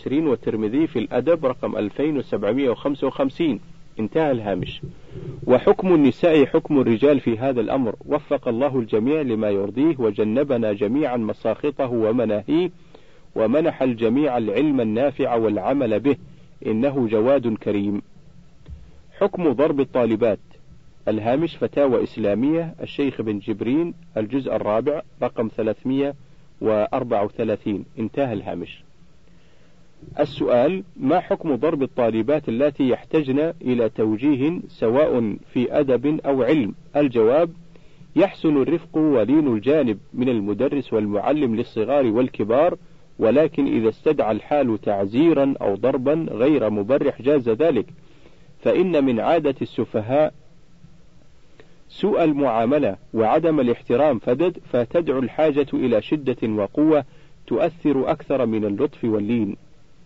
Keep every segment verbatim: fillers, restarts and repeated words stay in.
وعشرين، والترمذي في الأدب رقم ألفين وسبعمائة وخمسة وخمسين. انتهى الهامش. وحكم النساء حكم الرجال في هذا الأمر، وفق الله الجميع لما يرضيه وجنبنا جميعا مساخطه ومناهيه، ومنح الجميع العلم النافع والعمل به، إنه جواد كريم. حكم ضرب الطالبات. الهامش فتاوى إسلامية الشيخ بن جبرين الجزء الرابع رقم ثلاثمائة وأربعة وثلاثين. انتهى الهامش. السؤال: ما حكم ضرب الطالبات التي يحتجن إلى توجيه سواء في أدب أو علم؟ الجواب: يحسن الرفق ولين الجانب من المدرس والمعلم للصغار والكبار، ولكن إذا استدعى الحال تعزيرا أو ضربا غير مبرح جاز ذلك، فإن من عادة السفهاء سوء المعاملة وعدم الاحترام، فتدعو الحاجة إلى شدة وقوة تؤثر أكثر من اللطف واللين.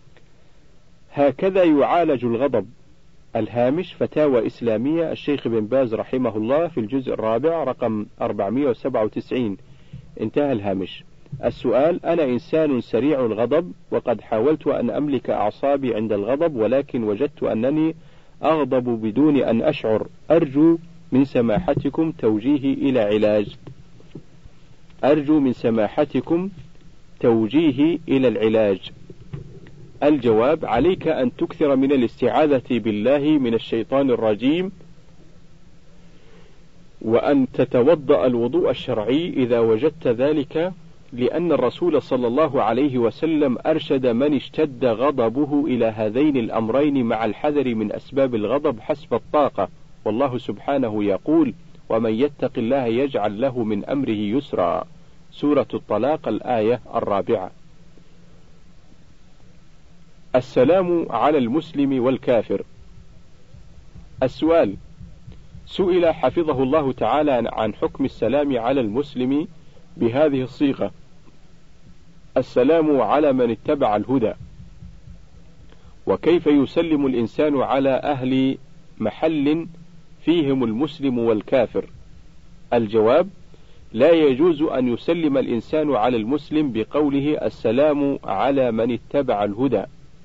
هكذا يعالج الغضب. الهامش فتاوى إسلامية الشيخ بن باز رحمه الله في الجزء الرابع رقم أربعمائة وسبعة وتسعين. انتهى الهامش. السؤال: أنا إنسان سريع الغضب، وقد حاولت أن أملك أعصابي عند الغضب، ولكن وجدت أنني أغضب بدون أن أشعر، أرجو من سماحتكم توجيهي إلى علاج. أرجو من سماحتكم توجيهي إلى العلاج. الجواب: عليك أن تكثر من الاستعاذة بالله من الشيطان الرجيم، وأن تتوضأ الوضوء الشرعي إذا وجدت ذلك، لأن الرسول صلى الله عليه وسلم أرشد من اشتد غضبه إلى هذين الأمرين مع الحذر من أسباب الغضب حسب الطاقة، والله سبحانه يقول: ومن يتق الله يجعل له من أمره يسرا. سورة الطلاق الآية الرابعة. السلام على المسلم والكافر. السؤال: سئل حفظه الله تعالى عن حكم السلام على المسلم بهذه الصيغة: السلام على من اتبع الهدى، وكيف يسلم الإنسان على أهل محل فيهم المسلم والكافر؟ الجواب: لا يجوز أن يسلم الإنسان على المسلم بقوله السلام على من اتبع الهدى،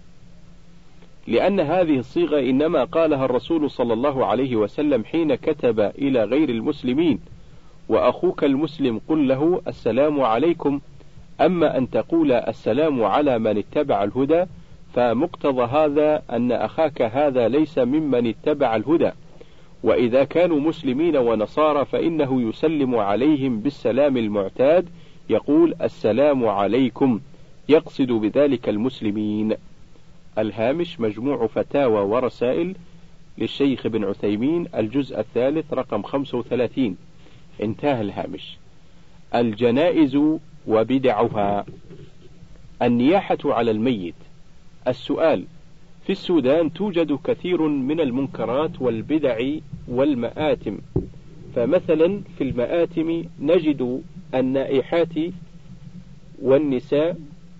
لأن هذه الصيغة إنما قالها الرسول صلى الله عليه وسلم حين كتب إلى غير المسلمين: وأخوك المسلم قل له السلام عليكم. أما أن تقول السلام على من اتبع الهدى، فمقتضى هذا أن أخاك هذا ليس ممن اتبع الهدى، وإذا كانوا مسلمين ونصارى فإنه يسلم عليهم بالسلام المعتاد، يقول السلام عليكم، يقصد بذلك المسلمين. الهامش مجموع فتاوى ورسائل للشيخ بن عثيمين الجزء الثالث رقم خمسة وثلاثين. انتهى الهامش. الجنائز وبدعها. النياحة على الميت. السؤال: في السودان توجد كثير من المنكرات والبدع والمآتم، فمثلا في المآتم نجد النائحات والنساء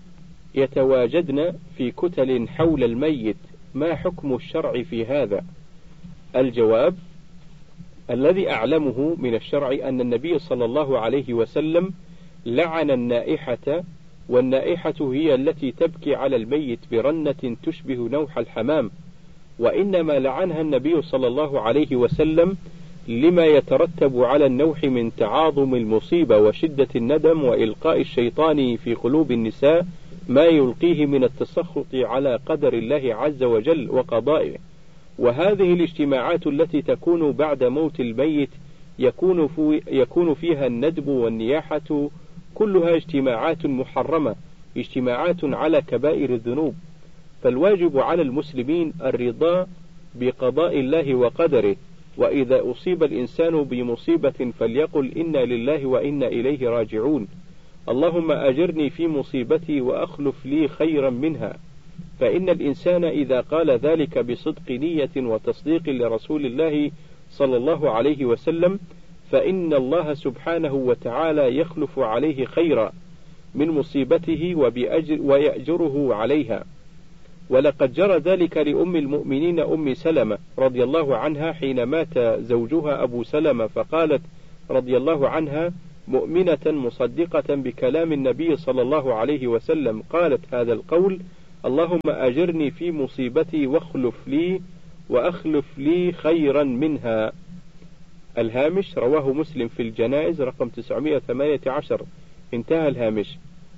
يتواجدن في كتل حول الميت، ما حكم الشرع في هذا؟ الجواب: الذي أعلمه من الشرع أن النبي صلى الله عليه وسلم لعن النائحة، والنائحة هي التي تبكي على الميت برنة تشبه نوح الحمام، وإنما لعنها النبي صلى الله عليه وسلم لما يترتب على النوح من تعاظم المصيبة وشدة الندم وإلقاء الشيطان في قلوب النساء ما يلقيه من التسخط على قدر الله عز وجل وقضائه. وهذه الاجتماعات التي تكون بعد موت الميت يكون, في يكون فيها الندب والنياحة كلها اجتماعات محرمة، اجتماعات على كبائر الذنوب، فالواجب على المسلمين الرضا بقضاء الله وقدره، وإذا أصيب الإنسان بمصيبة فليقل إنا لله وإنا إليه راجعون، اللهم أجرني في مصيبتي وأخلف لي خيرا منها. فإن الإنسان إذا قال ذلك بصدق نية وتصديق لرسول الله صلى الله عليه وسلم فإن الله سبحانه وتعالى يخلف عليه خيرا من مصيبته وبأجر ويأجره عليها. ولقد جرى ذلك لأم المؤمنين أم سلمة رضي الله عنها حين مات زوجها أبو سلمة، فقالت رضي الله عنها مؤمنة مصدقة بكلام النبي صلى الله عليه وسلم، قالت هذا القول: اللهم أجرني في مصيبتي واخلف لي وأخلف لي خيرا منها. الهامش رواه مسلم في الجنائز رقم تسعمائة وثمانية عشر. انتهى الهامش.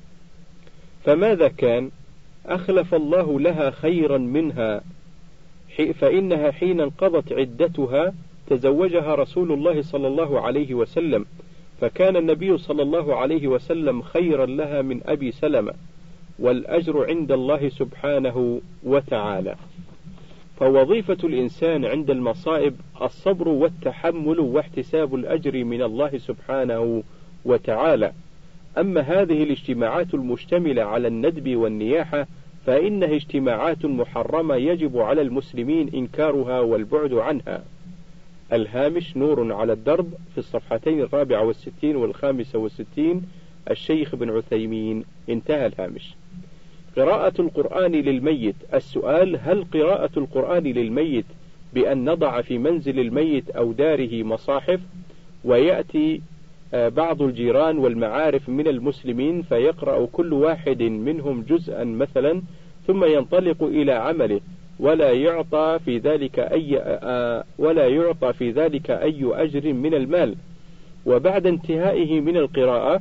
فماذا كان؟ أخلف الله لها خيرا منها، فإنها حين انقضت عدتها تزوجها رسول الله صلى الله عليه وسلم، فكان النبي صلى الله عليه وسلم خيرا لها من أبي سلمة، والأجر عند الله سبحانه وتعالى. فوظيفة الإنسان عند المصائب الصبر والتحمل واحتساب الأجر من الله سبحانه وتعالى. أما هذه الاجتماعات المشتملة على الندب والنياحة فإنها اجتماعات محرمة يجب على المسلمين إنكارها والبعد عنها. الهامش نور على الدرب في الصفحتين الرابعة والستين والخامسة والستين، الشيخ بن عثيمين. انتهى الهامش. قراءة القرآن للميت. السؤال: هل قراءة القرآن للميت بأن نضع في منزل الميت أو داره مصاحف، ويأتي بعض الجيران والمعارف من المسلمين فيقرأ كل واحد منهم جزءا مثلا ثم ينطلق إلى عمله ولا يعطى في ذلك أي ولا يعطى في ذلك أي أجر من المال، وبعد انتهائه من القراءة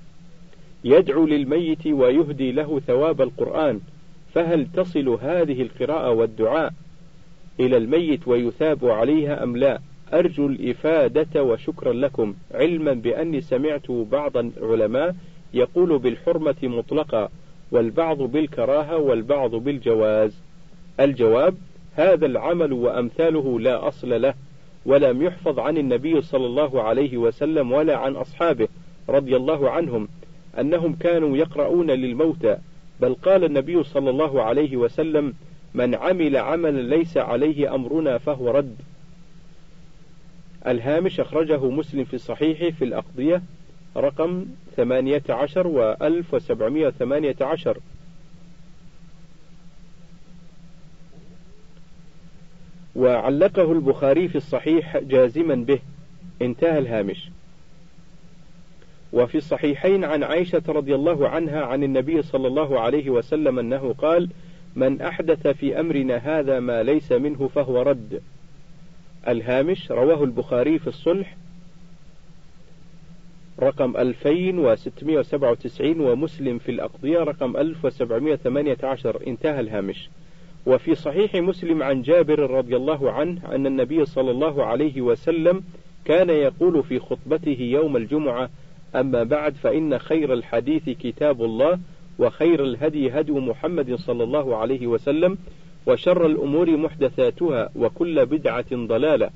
يدعو للميت ويهدي له ثواب القرآن، فهل تصل هذه القراءة والدعاء إلى الميت ويثاب عليها أم لا؟ أرجو الإفادة وشكرا لكم، علما بأني سمعت بعض العلماء يقول بالحرمة مطلقة، والبعض بالكراهة والبعض بالجواز. الجواب: هذا العمل وأمثاله لا أصل له، ولم يحفظ عن النبي صلى الله عليه وسلم ولا عن أصحابه رضي الله عنهم أنهم كانوا يقرؤون للموتى، بل قال النبي صلى الله عليه وسلم: من عمل عملا ليس عليه أمرنا فهو رد. الهامش أخرجه مسلم في صحيحه في الأقضية رقم ثمانية عشر وألف وسبعمائة وثمانية عشر. وعلقه البخاري في الصحيح جازما به. انتهى الهامش. وفي الصحيحين عن عائشة رضي الله عنها عن النبي صلى الله عليه وسلم أنه قال: من أحدث في أمرنا هذا ما ليس منه فهو رد. الهامش رواه البخاري في الصلح رقم ألفين وستمائة وسبعة وتسعين، ومسلم في الأقضية رقم ألف وسبعمائة وثمانية عشر. انتهى الهامش. وفي صحيح مسلم عن جابر رضي الله عنه أن النبي صلى الله عليه وسلم كان يقول في خطبته يوم الجمعة: أما بعد، فإن خير الحديث كتاب الله، وخير الهدي هدي محمد صلى الله عليه وسلم، وشر الأمور محدثاتها، وكل بدعة ضلالة.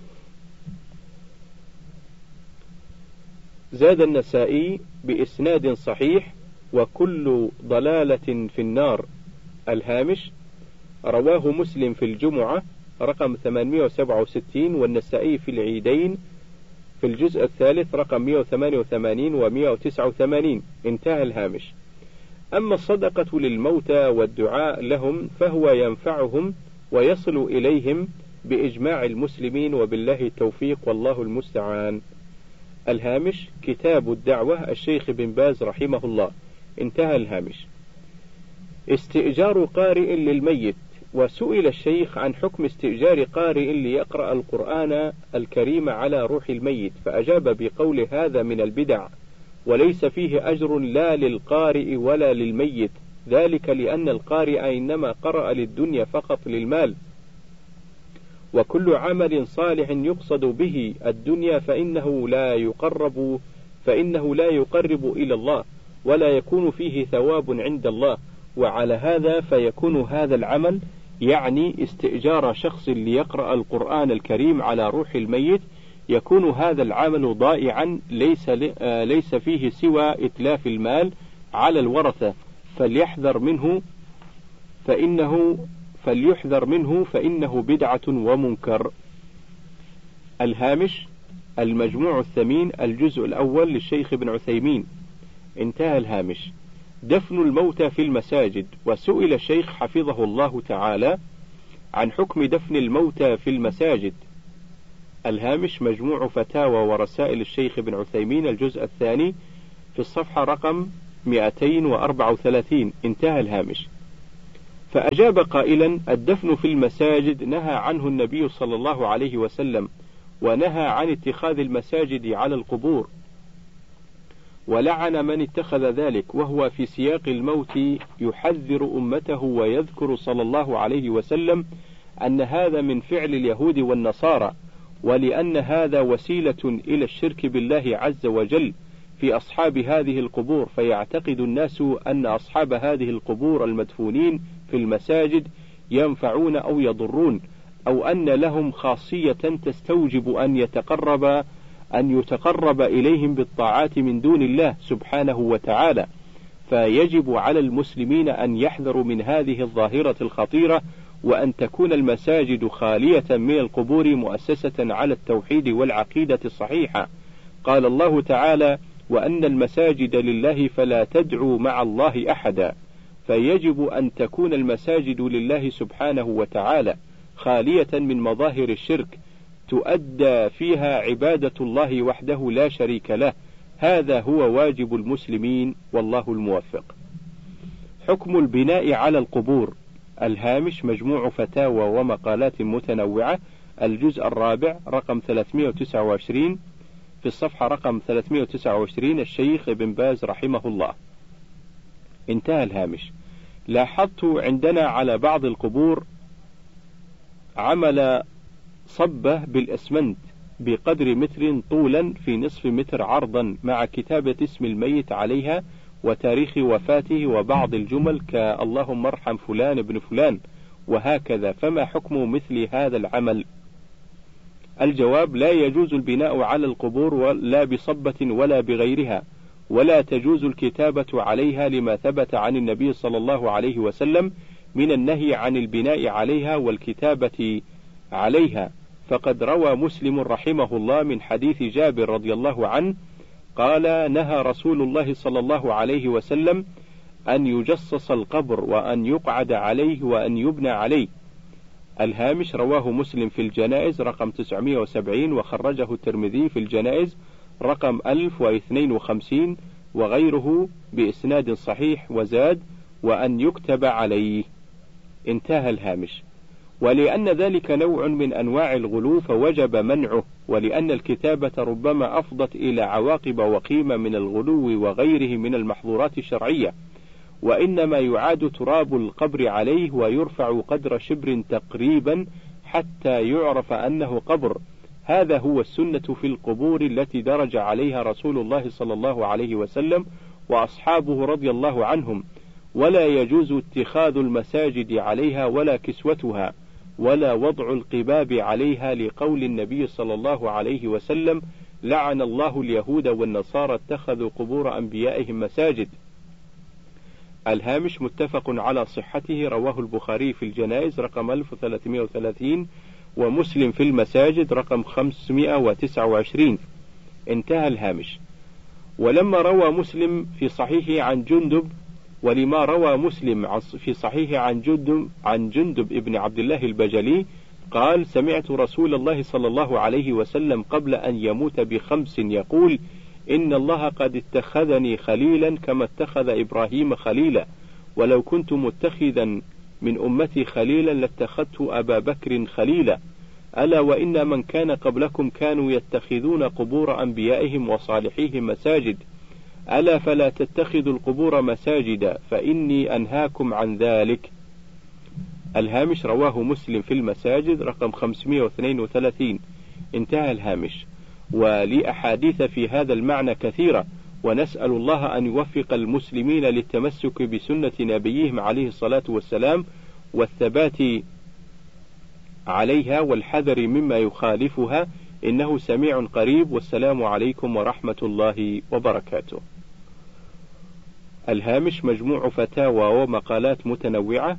زاد النسائي بإسناد صحيح: وكل ضلالة في النار. الهامش رواه مسلم في الجمعة رقم ثمانمائة وسبعة وستين، والنسائي في العيدين في الجزء الثالث رقم مائة وثمانية وثمانين ومائة وتسعة وثمانين. انتهى الهامش. أما الصدقة للموتى والدعاء لهم فهو ينفعهم ويصل إليهم بإجماع المسلمين، وبالله التوفيق والله المستعان. الهامش كتاب الدعوة، الشيخ بن باز رحمه الله. انتهى الهامش. استئجار قارئ للميت. وسئل الشيخ عن حكم استئجار قارئ ليقرأ القرآن الكريم على روح الميت، فأجاب بقول: هذا من البدع، وليس فيه أجر لا للقارئ ولا للميت، ذلك لأن القارئ إنما قرأ للدنيا فقط للمال، وكل عمل صالح يقصد به الدنيا فإنه لا يقرب فإنه لا يقرب إلى الله، ولا يكون فيه ثواب عند الله. وعلى هذا فيكون هذا العمل، يعني استئجار شخص ليقرأ القرآن الكريم على روح الميت، يكون هذا العمل ضائعا ليس ليس فيه سوى إتلاف المال على الورثة، فليحذر منه فإنه فليحذر منه فإنه بدعة ومنكر. الهامش المجموع الثمين، الجزء الأول للشيخ ابن عثيمين. انتهى الهامش. دفن الموتى في المساجد. وسئل الشيخ حفظه الله تعالى عن حكم دفن الموتى في المساجد. الهامش مجموع فتاوى ورسائل الشيخ ابن عثيمين، الجزء الثاني في الصفحة رقم مئتين وأربعة وثلاثين. انتهى الهامش. فأجاب قائلا: الدفن في المساجد نهى عنه النبي صلى الله عليه وسلم، ونهى عن اتخاذ المساجد على القبور، ولعن من اتخذ ذلك، وهو في سياق الموت يحذر أمته ويذكر صلى الله عليه وسلم أن هذا من فعل اليهود والنصارى، ولأن هذا وسيلة إلى الشرك بالله عز وجل في أصحاب هذه القبور، فيعتقد الناس أن أصحاب هذه القبور المدفونين في المساجد ينفعون أو يضرون، أو أن لهم خاصية تستوجب أن يتقرب أن يتقرب إليهم بالطاعات من دون الله سبحانه وتعالى. فيجب على المسلمين أن يحذروا من هذه الظاهرة الخطيرة، وأن تكون المساجد خالية من القبور مؤسسة على التوحيد والعقيدة الصحيحة. قال الله تعالى: وأن المساجد لله فلا تدعوا مع الله أحدا. فيجب أن تكون المساجد لله سبحانه وتعالى خالية من مظاهر الشرك، تؤدى فيها عبادة الله وحده لا شريك له. هذا هو واجب المسلمين، والله الموفق. حكم البناء على القبور. الهامش مجموع فتاوى ومقالات متنوعة، الجزء الرابع رقم ثلاثمائة وتسعة وعشرين، في الصفحة رقم ثلاثمائة وتسعة وعشرين، الشيخ ابن باز رحمه الله. انتهى الهامش. لاحظت عندنا على بعض القبور عمل صبة بالأسمنت بقدر متر طولا في نصف متر عرضا، مع كتابة اسم الميت عليها وتاريخ وفاته وبعض الجمل كاللهم ارحم فلان ابن فلان وهكذا، فما حكم مثل هذا العمل؟ الجواب: لا يجوز البناء على القبور ولا بصبة ولا بغيرها، ولا تجوز الكتابة عليها، لما ثبت عن النبي صلى الله عليه وسلم من النهي عن البناء عليها والكتابة عليها. فقد روى مسلم رحمه الله من حديث جابر رضي الله عنه قال: نهى رسول الله صلى الله عليه وسلم أن يجصص القبر، وأن يقعد عليه، وأن يبنى عليه. الهامش رواه مسلم في الجنائز رقم تسعمائة وسبعين، وخرجه الترمذي في الجنائز رقم ألف واثنين وخمسين وغيره بإسناد صحيح، وزاد: وأن يكتب عليه. انتهى الهامش. ولأن ذلك نوع من أنواع الغلو فوجب منعه، ولأن الكتابة ربما أفضت إلى عواقب وقيمة من الغلو وغيره من المحظورات الشرعية، وإنما يعاد تراب القبر عليه ويرفع قدر شبر تقريبا حتى يعرف أنه قبر. هذا هو السنة في القبور التي درج عليها رسول الله صلى الله عليه وسلم وأصحابه رضي الله عنهم، ولا يجوز اتخاذ المساجد عليها ولا كسوتها ولا وضع القباب عليها، لقول النبي صلى الله عليه وسلم: لعن الله اليهود والنصارى اتخذوا قبور أنبيائهم مساجد. الهامش متفق على صحته، رواه البخاري في الجنائز رقم ألف وثلاثمائة وثلاثين، ومسلم في المساجد رقم خمسمائة وتسعة وعشرين. انتهى الهامش. ولما روى مسلم في صحيحه عن جندب ولما روى مسلم في صحيحه عن جندب عن جندب ابن عبد الله البجلي قال: سمعت رسول الله صلى الله عليه وسلم قبل أن يموت بخمس يقول: إن الله قد اتخذني خليلا كما اتخذ إبراهيم خليلا، ولو كنت متخذا من أمتي خليلا لاتخذت أبا بكر خليلا. ألا وإن من كان قبلكم كانوا يتخذون قبور أنبيائهم وصالحيهم مساجد، ألا فلا تتخذوا القبور مساجدا، فإني أنهاكم عن ذلك. الهامش رواه مسلم في المساجد رقم خمسمائة واثنين وثلاثين. انتهى الهامش. ولأحاديث في هذا المعنى كثيرة، ونسأل الله أن يوفق المسلمين للتمسك بسنة نبيهم عليه الصلاة والسلام والثبات عليها والحذر مما يخالفها، إنه سميع قريب. والسلام عليكم ورحمة الله وبركاته. الهامش مجموع فتاوى ومقالات متنوعة،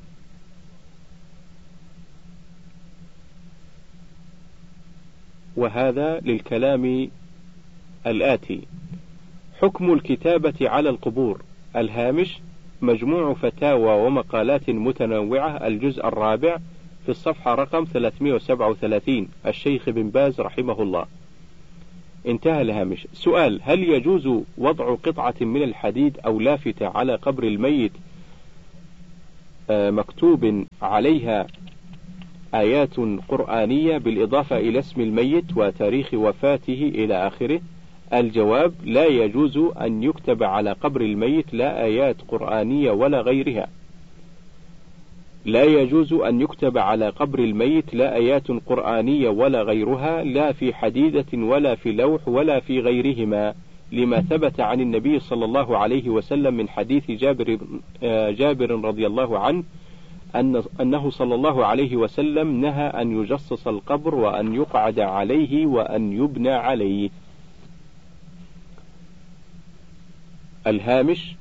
وهذا للكلام الآتي: حكم الكتابة على القبور. الهامش مجموع فتاوى ومقالات متنوعة، الجزء الرابع، في الصفحة رقم ثلاثمائة وسبعة وثلاثين، الشيخ ابن باز رحمه الله. انتهى الهامش. سؤال: هل يجوز وضع قطعة من الحديد أو لافتة على قبر الميت مكتوب عليها آيات قرآنية بالإضافة إلى اسم الميت وتاريخ وفاته إلى آخره؟ الجواب: لا يجوز أن يكتب على قبر الميت لا آيات قرآنية ولا غيرها. لا يجوز أن يكتب على قبر الميت لا آيات قرآنية ولا غيرها، لا في حديدة ولا في لوح ولا في غيرهما، لما ثبت عن النبي صلى الله عليه وسلم من حديث جابر, جابر رضي الله عنه أن أنه صلى الله عليه وسلم نهى أن يجصص القبر وأن يقعد عليه وأن يبنى عليه. الهامش: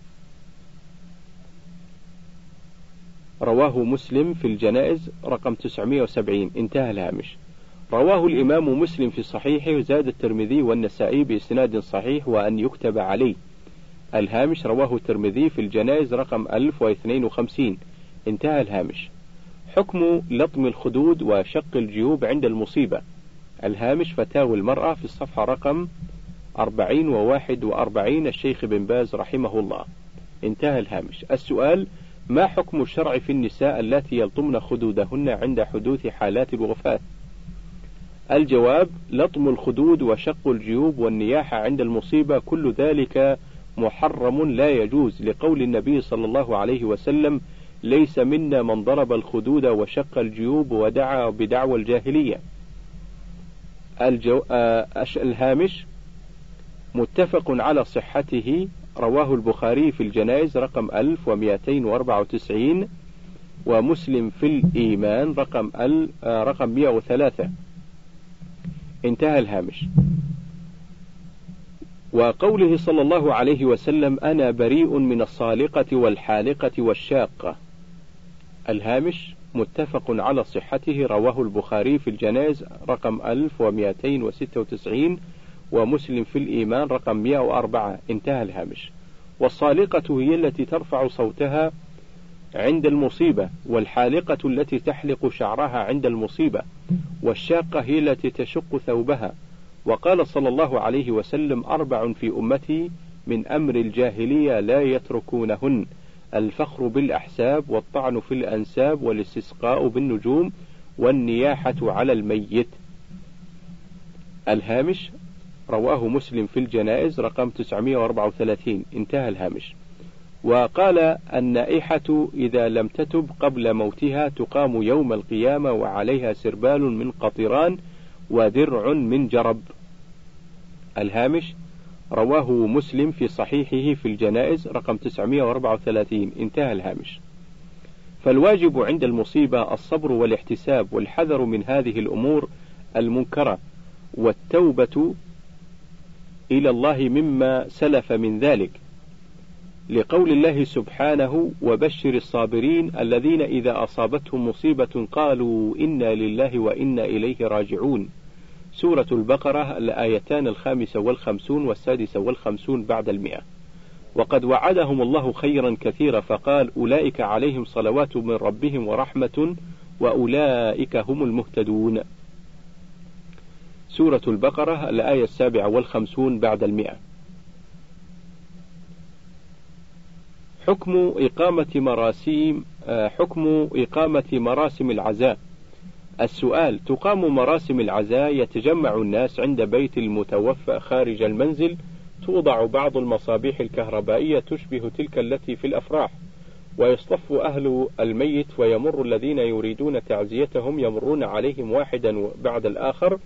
رواه مسلم في الجنائز رقم تسعمائة وسبعين. انتهى الهامش. رواه الإمام مسلم في صحيحه، زاد الترمذي والنسائي بإسناد صحيح وأن يكتب عليه. الهامش: رواه الترمذي في الجنائز رقم ألف واثنين وخمسين. انتهى الهامش. حكم لطم الخدود وشق الجيوب عند المصيبة. الهامش: فتاوى المرأة في الصفحة رقم أربعين وواحد وأربعين، الشيخ بن باز رحمه الله. انتهى الهامش. السؤال: ما حكم الشرع في النساء التي يلطمن خدودهن عند حدوث حالات الوفاة؟ الجواب: لطم الخدود وشق الجيوب والنياحة عند المصيبة كل ذلك محرم لا يجوز، لقول النبي صلى الله عليه وسلم: ليس منا من ضرب الخدود وشق الجيوب ودعا بدعوى الجاهلية. الجو... آه... الهامش: متفق على صحته، رواه البخاري في الجنائز رقم ألف ومئتين وأربعة وتسعين، ومسلم في الإيمان رقم ال... آه... رقم مئة وثلاثة. انتهى الهامش. وقوله صلى الله عليه وسلم: أنا بريء من الصالقة والحالقة والشاقة. الهامش: متفق على صحته، رواه البخاري في الجنائز رقم ألف ومئتين وستة وتسعين، ومسلم في الإيمان رقم مئة وأربعة. انتهى الهامش. والصالقة هي التي ترفع صوتها عند المصيبة، والحالقة التي تحلق شعرها عند المصيبة، والشاقة هي التي تشق ثوبها. وقال صلى الله عليه وسلم: أربع في أمتي من أمر الجاهلية لا يتركونهن: الفخر بالأحساب، والطعن في الأنساب، والاستسقاء بالنجوم، والنياحة على الميت. الهامش: رواه مسلم في الجنائز رقم تسعمائة وأربعة وثلاثين. انتهى الهامش. وقال: النائحة إذا لم تتب قبل موتها تقام يوم القيامة وعليها سربال من قطران ودرع من جرب. الهامش: رواه مسلم في صحيحه في الجنائز رقم تسعمائة وأربعة وثلاثين. انتهى الهامش. فالواجب عند المصيبة الصبر والاحتساب والحذر من هذه الأمور المنكرة، والتوبة إلى الله مما سلف من ذلك، لقول الله سبحانه: وبشر الصابرين الذين إذا أصابتهم مصيبة قالوا إنا لله وإنا إليه راجعون. سورة البقرة، الآيتان الخامسة والخمسون والسادسة والخمسون بعد المئة. وقد وعدهم الله خيرا كثيرا فقال: أولئك عليهم صلوات من ربهم ورحمة وأولئك هم المهتدون. سورة البقرة، الآية السابعة والخمسون بعد المئة. حكم إقامة مراسيم حكم إقامة مراسم العزاء. السؤال: تقام مراسم العزاء يتجمع الناس عند بيت المتوفى خارج المنزل، توضع بعض المصابيح الكهربائية تشبه تلك التي في الأفراح، ويصطف أهل الميت ويمر الذين يريدون تعزيتهم يمرون عليهم واحدا بعد الآخر،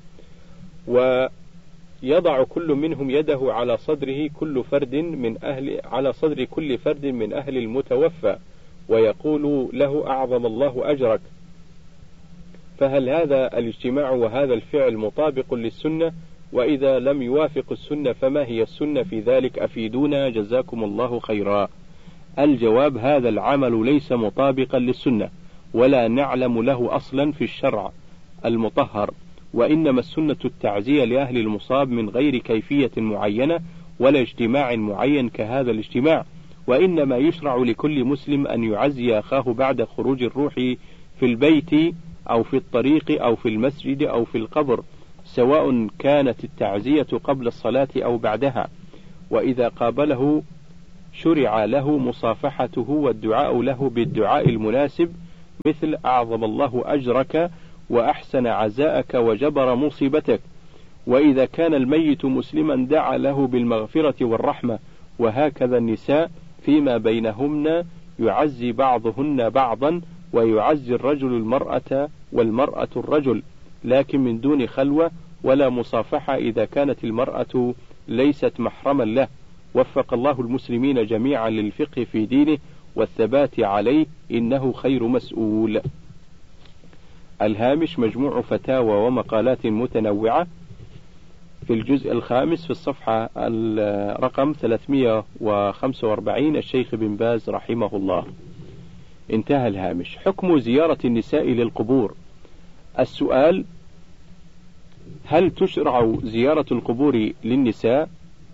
ويضع كل منهم يده على صدره كل فرد من أهل على صدر كل فرد من أهل المتوفى، ويقول له: أعظم الله أجرك. فهل هذا الاجتماع وهذا الفعل مطابق للسنة؟ وإذا لم يوافق السنة فما هي السنة في ذلك؟ أفيدونا جزاكم الله خيرا. الجواب: هذا العمل ليس مطابقا للسنة، ولا نعلم له أصلا في الشرع المطهر، وإنما السنة التعزية لأهل المصاب من غير كيفية معينة ولا اجتماع معين كهذا الاجتماع، وإنما يشرع لكل مسلم أن يعزي أخاه بعد خروج الروح في البيت أو في الطريق أو في المسجد أو في القبر، سواء كانت التعزية قبل الصلاة أو بعدها. وإذا قابله شرع له مصافحته والدعاء له بالدعاء المناسب، مثل أعظم الله أجرك وأحسن عزاءك وجبر مصيبتك. وإذا كان الميت مسلما دعا له بالمغفرة والرحمة. وهكذا النساء فيما بينهن يعزي بعضهن بعضا، ويعزي الرجل المرأة والمرأة الرجل، لكن من دون خلوة ولا مصافحة إذا كانت المرأة ليست محرما له. وفق الله المسلمين جميعا للفقه في دينه والثبات عليه، إنه خير مسؤول. الهامش مجموع فتاوى ومقالات متنوعة في الجزء الخامس في الصفحة الرقم ثلاثمائة وخمسة وأربعين، الشيخ بن باز رحمه الله. انتهى الهامش. حكم زيارة النساء للقبور. السؤال: هل تشرع زيارة القبور للنساء؟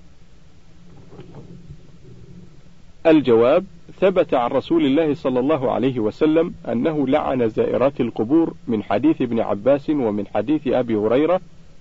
الجواب: ثبت عن رسول الله صلى الله عليه وسلم أنه لعن زائرات القبور، من حديث ابن عباس ومن حديث أبي هريرة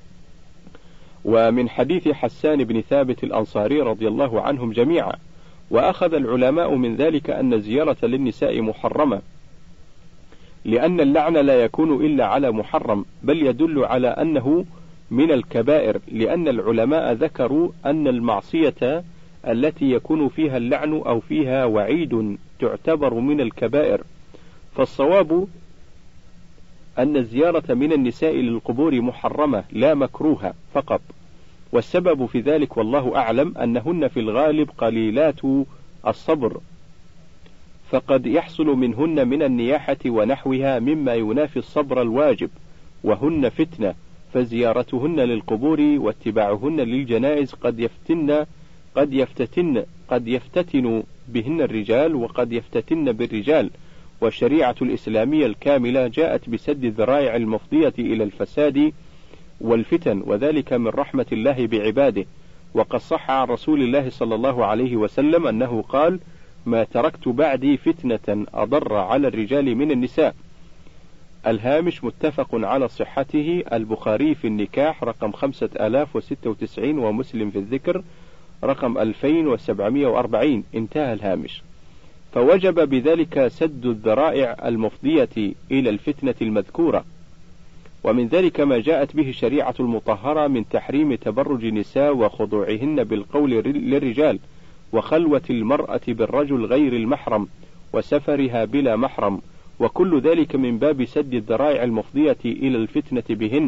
ومن حديث حسان بن ثابت الأنصاري رضي الله عنهم جميعا. وأخذ العلماء من ذلك أن الزيارة للنساء محرمة، لأن اللعن لا يكون إلا على محرم، بل يدل على أنه من الكبائر، لأن العلماء ذكروا أن المعصية التي يكون فيها اللعن أو فيها وعيد تعتبر من الكبائر. فالصواب أن الزيارة من النساء للقبور محرمة لا مكروهة فقط، والسبب في ذلك والله أعلم أنهن في الغالب قليلات الصبر، فقد يحصل منهن من النياحة ونحوها مما ينافي الصبر الواجب، وهن فتنة، فزيارتهن للقبور واتباعهن للجنائز قد يفتن قد يفتتن قد يفتتن بهن الرجال وقد يفتتن بالرجال. والشريعة الإسلامية الكاملة جاءت بسد الذرائع المفضية إلى الفساد والفتن، وذلك من رحمة الله بعباده. وقد صح عن رسول الله صلى الله عليه وسلم أنه قال: ما تركت بعدي فتنة أضر على الرجال من النساء. الهامش متفق على صحته، البخاري في النكاح رقم خمسة آلاف وستة وتسعين، ومسلم في الذكر رقم ألفين وسبعمائة وأربعين. انتهى الهامش. فوجب بذلك سد الذرائع المفضية إلى الفتنة المذكورة. ومن ذلك ما جاءت به الشريعة المطهرة من تحريم تبرج النساء وخضوعهن بالقول للرجال، وخلوة المرأة بالرجل غير المحرم، وسفرها بلا محرم، وكل ذلك من باب سد الذرائع المفضية إلى الفتنة بهن.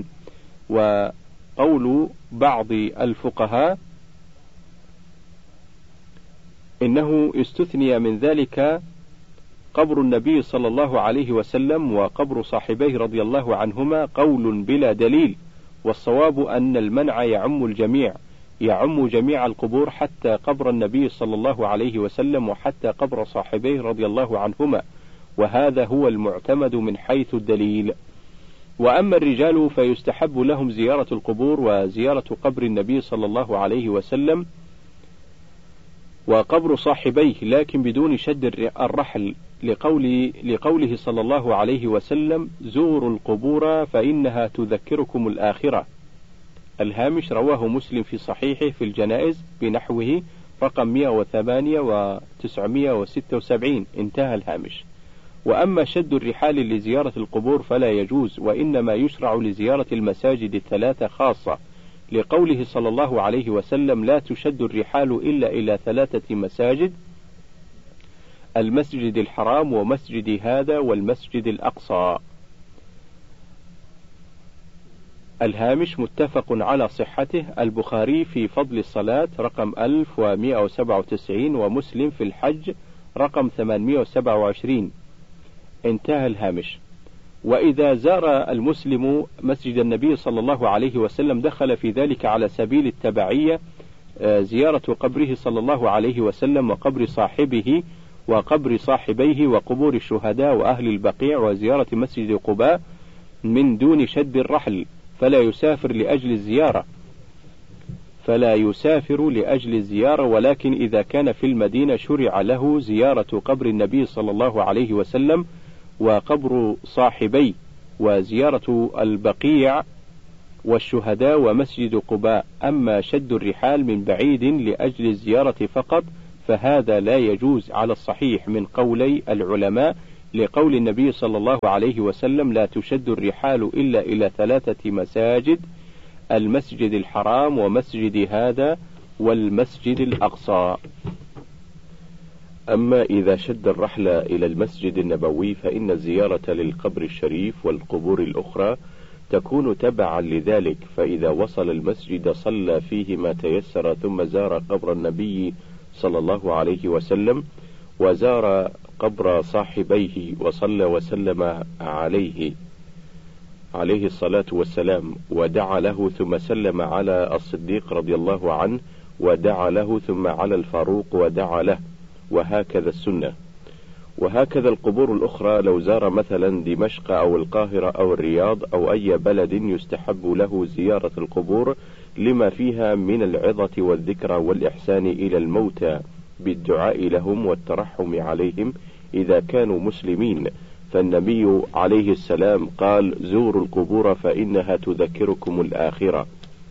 وقول بعض الفقهاء إنه استثني من ذلك قبر النبي صلى الله عليه وسلم وقبر صاحبيه رضي الله عنهما، قول بلا دليل، والصواب أن المنع يعم الجميع، يعم جميع القبور حتى قبر النبي صلى الله عليه وسلم وحتى قبر صاحبيه رضي الله عنهما، وهذا هو المعتمد من حيث الدليل. وأما الرجال فيستحب لهم زيارة القبور وزيارة قبر النبي صلى الله عليه وسلم وقبر صاحبيه، لكن بدون شد الرحل، لقول لقوله صلى الله عليه وسلم: زوروا القبور فإنها تذكركم الآخرة. الهامش رواه مسلم في صحيحه في الجنائز بنحوه رقم مئة وثمانية وتسعمائة وستة وسبعين. انتهى الهامش. وأما شد الرحال لزيارة القبور فلا يجوز، وإنما يشرع لزيارة المساجد الثلاثة خاصة، لقوله صلى الله عليه وسلم: لا تشد الرحال إلا إلى ثلاثة مساجد: المسجد الحرام ومسجد هذا والمسجد الأقصى. الهامش متفق على صحته، البخاري في فضل الصلاة رقم ألف ومئة وسبعة وتسعين، ومسلم في الحج رقم ثمانمائة وسبعة وعشرين. انتهى الهامش. وإذا زار المسلم مسجد النبي صلى الله عليه وسلم دخل في ذلك على سبيل التبعية زيارة قبره صلى الله عليه وسلم وقبر صاحبه وقبر صاحبيه وقبور الشهداء وأهل البقيع وزيارة مسجد قباء من دون شد الرحل، فلا يسافر لأجل الزيارة فلا يسافر لأجل الزيارة ولكن إذا كان في المدينة شرع له زيارة قبر النبي صلى الله عليه وسلم وقبر صاحبيه وزيارة البقيع والشهداء ومسجد قباء. أما شد الرحال من بعيد لأجل الزيارة فقط فهذا لا يجوز على الصحيح من قولي العلماء، لقول النبي صلى الله عليه وسلم: لا تشد الرحال إلا إلى ثلاثة مساجد: المسجد الحرام ومسجد هذا والمسجد الأقصى. أما إذا شد الرحل إلى المسجد النبوي فإن الزيارة للقبر الشريف والقبور الأخرى تكون تبعا لذلك، فإذا وصل المسجد صلى فيه ما تيسر، ثم زار قبر النبي صلى الله عليه وسلم وزار قبر صاحبيه وصلى وسلم عليه عليه الصلاة والسلام، ودعا له، ثم سلم على الصديق رضي الله عنه ودعا له، ثم على الفاروق ودعا له، وهكذا السنة. وهكذا القبور الأخرى، لو زار مثلا دمشق أو القاهرة أو الرياض أو أي بلد يستحب له زيارة القبور لما فيها من العظة والذكرى والإحسان إلى الموتى بالدعاء لهم والترحم عليهم إذا كانوا مسلمين، فالنبي عليه السلام قال: زوروا القبور فإنها تذكركم الآخرة.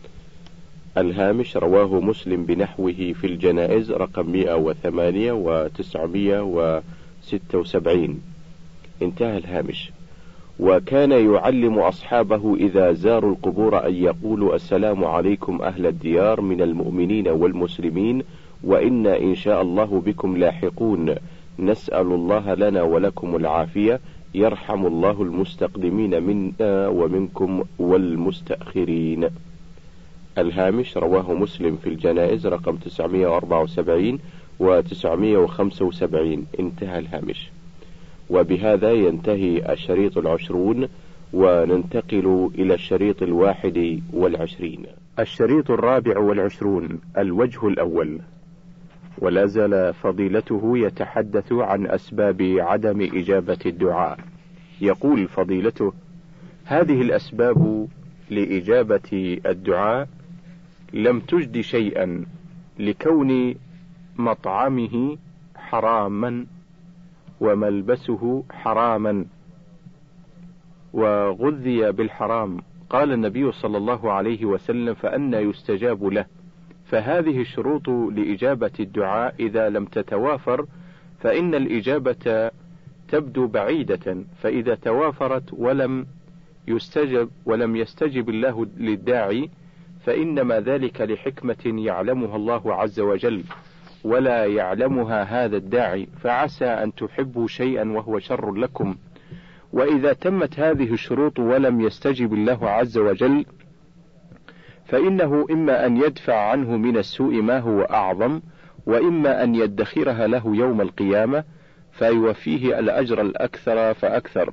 الهامش: رواه مسلم بنحوه في الجنائز رقم مئة وثمانية وتسعمائة وستة وسبعين. انتهى الهامش. وكان يعلم أصحابه إذا زاروا القبور أن يقولوا: السلام عليكم أهل الديار من المؤمنين والمسلمين، وإنا إن شاء الله بكم لاحقون، نسأل الله لنا ولكم العافية، يرحم الله المستقدمين منا ومنكم والمستأخرين. الهامش: رواه مسلم في الجنائز رقم تسعمائة وأربعة وسبعين وتسعمائة وخمسة وسبعين. انتهى الهامش. وبهذا ينتهي الشريط العشرون، وننتقل إلى الشريط الواحد والعشرين. الشريط الرابع والعشرون. الوجه الأول. ولا زال فضيلته يتحدث عن أسباب عدم إجابة الدعاء. يقول فضيلته: هذه الأسباب لإجابة الدعاء لم تجد شيئا، لكون مطعمه حراما وملبسه حراما وغذي بالحرام. قال النبي صلى الله عليه وسلم: فأنى يستجاب له؟ فهذه الشروط لإجابة الدعاء إذا لم تتوافر فإن الإجابة تبدو بعيدة، فإذا توافرت ولم يستجب ولم يستجب الله للداعي فإنما ذلك لحكمة يعلمها الله عز وجل ولا يعلمها هذا الداعي، فعسى أن تحبوا شيئا وهو شر لكم. وإذا تمت هذه الشروط ولم يستجب الله عز وجل فإنه إما أن يدفع عنه من السوء ما هو أعظم، وإما أن يدخرها له يوم القيامة فيوفيه الأجر الأكثر فأكثر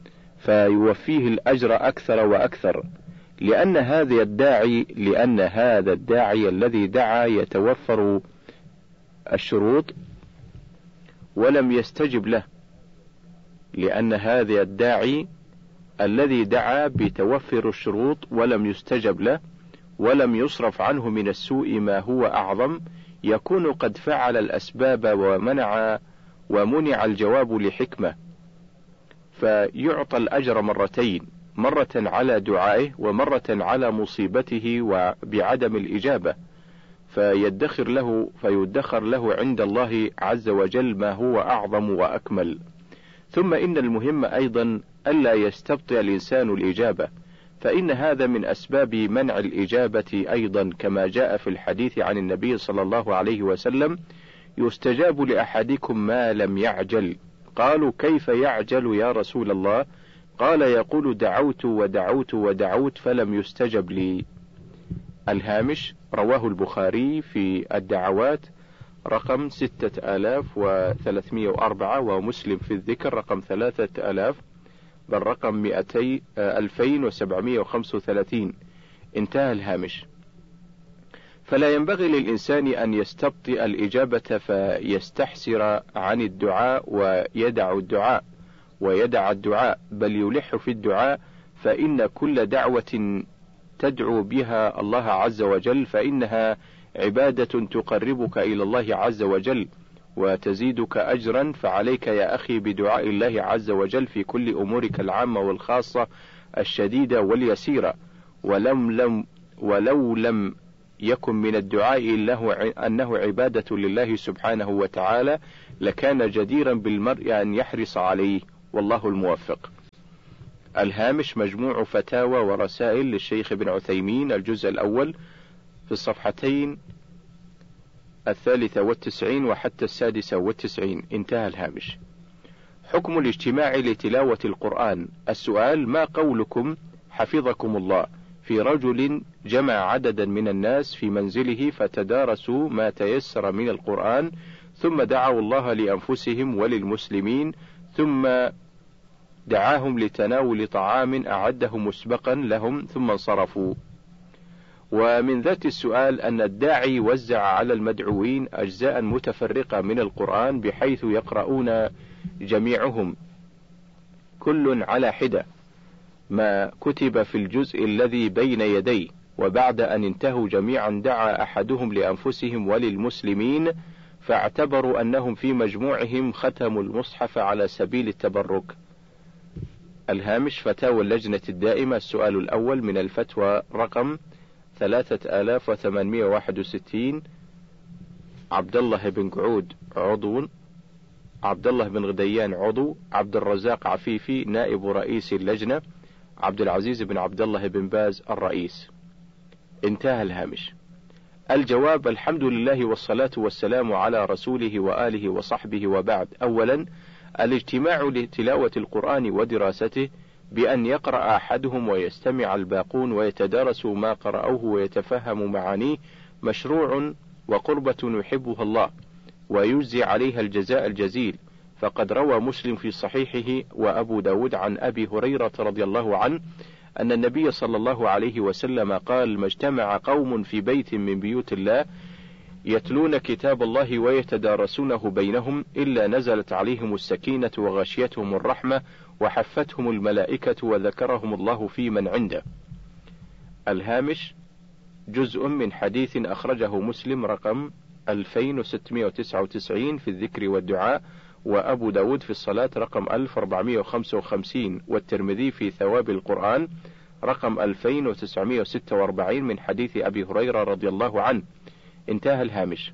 فيوفيه الأجر أكثر وأكثر، لأن هذا الداعي لأن هذا الداعي الذي دعا يتوفر الشروط ولم يستجب له، لأن هذا الداعي الذي دعا بتوفر الشروط ولم يستجب له ولم يصرف عنه من السوء ما هو أعظم، يكون قد فعل الأسباب ومنع ومنع الجواب لحكمة، فيعطى الأجر مرتين، مرة على دعائه ومرة على مصيبته وبعدم الإجابة، فيدخر له فيدخر له عند الله عز وجل ما هو أعظم وأكمل. ثم إن المهم أيضا ألا يستبطئ الإنسان الإجابة، فإن هذا من أسباب منع الإجابة أيضا، كما جاء في الحديث عن النبي صلى الله عليه وسلم: يستجاب لأحدكم ما لم يعجل. قالوا: كيف يعجل يا رسول الله؟ قال: يقول: دعوت ودعوت ودعوت فلم يستجب لي. الهامش: رواه البخاري في الدعوات رقم ستة آلاف وثلاثمائة وأربعة، ومسلم في الذكر رقم ثلاثة آلاف بل رقم مئتي ألفين وسبعمائة وخمسة وثلاثين. انتهى الهامش. فلا ينبغي للإنسان أن يستبطئ الإجابة فيستحسر عن الدعاء ويدع الدعاء ويدع الدعاء بل يلح في الدعاء، فإن كل دعوة تدعو بها الله عز وجل فإنها عبادة تقربك إلى الله عز وجل وتزيدك أجرا، فعليك يا أخي بدعاء الله عز وجل في كل أمورك العامة والخاصة الشديدة واليسيرة، ولم لم ولو لم يكن من الدعاء له أنه عبادة لله سبحانه وتعالى لكان جديرا بالمرء أن يحرص عليه، والله الموفق. الهامش مجموع فتاوى ورسائل للشيخ ابن عثيمين، الجزء الأول في الصفحتين الثالثة والتسعين وحتى السادسة والتسعين. انتهى الهامش. حكم الاجتماع لتلاوة القرآن. السؤال: ما قولكم حفظكم الله في رجل جمع عددا من الناس في منزله فتدارسوا ما تيسر من القرآن ثم دعوا الله لأنفسهم وللمسلمين ثم دعاهم لتناول طعام أعده مسبقا لهم ثم انصرفوا؟ ومن ذات السؤال أن الداعي وزع على المدعوين أجزاء متفرقة من القرآن بحيث يقرؤون جميعهم كل على حدة ما كتب في الجزء الذي بين يديه، وبعد أن انتهوا جميعا دعا أحدهم لأنفسهم وللمسلمين فاعتبروا أنهم في مجموعهم ختموا المصحف على سبيل التبرك. الهامش فتاوى اللجنة الدائمة. السؤال الأول من الفتوى رقم ثلاثة آلاف وثمانمائة وواحد وستين. عبد الله بن قعود عضو، عبد الله بن غديان عضو، عبد الرزاق عفيفي نائب رئيس اللجنة، عبد العزيز بن عبد الله بن باز الرئيس. انتهى الهامش. الجواب: الحمد لله والصلاة والسلام على رسوله وآله وصحبه، وبعد. أولا، الاجتماع لتلاوة القرآن ودراسته بأن يقرأ أحدهم ويستمع الباقون ويتدارسوا ما قرأوه ويتفهموا معانيه مشروع وقربة يحبها الله ويجزي عليها الجزاء الجزيل، فقد روى مسلم في صحيحه وأبو داود عن أبي هريرة رضي الله عنه أن النبي صلى الله عليه وسلم قال: ما اجتمع قوم في بيت من بيوت الله يتلون كتاب الله ويتدارسونه بينهم إلا نزلت عليهم السكينة وغشيتهم الرحمة وحفتهم الملائكة وذكرهم الله في من عنده. الهامش جزء من حديث أخرجه مسلم رقم ألفين وستمائة وتسعة وتسعين في الذكر والدعاء، وأبو داود في الصلاة رقم ألف وأربعمائة وخمسة وخمسين، والترمذي في ثواب القرآن رقم ألفين وتسعمائة وستة وأربعين من حديث أبي هريرة رضي الله عنه. انتهى الهامش.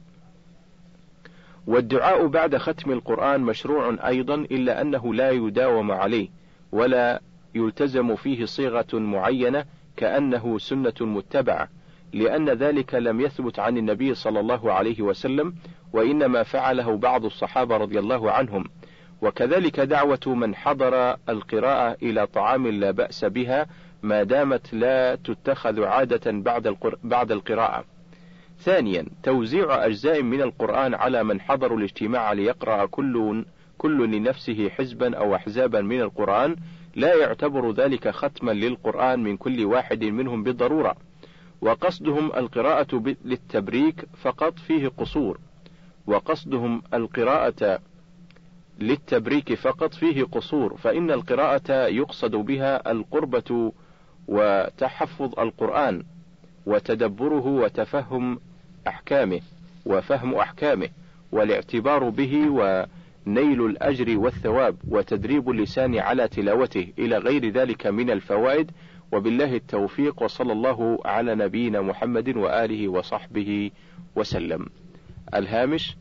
والدعاء بعد ختم القرآن مشروع أيضا، إلا أنه لا يداوم عليه ولا يلتزم فيه صيغة معينة كأنه سنة متبعة، لأن ذلك لم يثبت عن النبي صلى الله عليه وسلم، وإنما فعله بعض الصحابة رضي الله عنهم. وكذلك دعوة من حضر القراءة إلى طعام لا بأس بها ما دامت لا تتخذ عادة بعد بعد القراءة. ثانيا، توزيع أجزاء من القرآن على من حضروا الاجتماع ليقرأ كل كل لنفسه حزبا أو أحزابا من القرآن لا يعتبر ذلك ختما للقرآن من كل واحد منهم بالضرورة، وقصدهم القراءة للتبريك فقط فيه قصور، وقصدهم القراءة للتبريك فقط فيه قصور، فإن القراءة يقصد بها القربة وتحفظ القرآن وتدبره وتفهم أحكامه وفهم أحكامه والاعتبار به ونيل الأجر والثواب وتدريب اللسان على تلاوته إلى غير ذلك من الفوائد. وبالله التوفيق، وصلى الله على نبينا محمد وآله وصحبه وسلم. الهامش